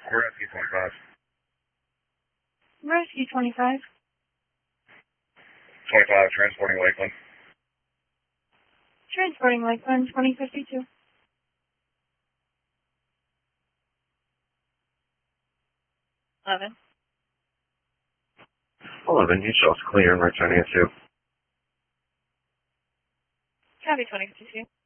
Rescue 25. Rescue 25. 25, transporting Lakeland. Transporting Lakeland 2052. 11. 11, you show us clear and returning it to. Copy 2052.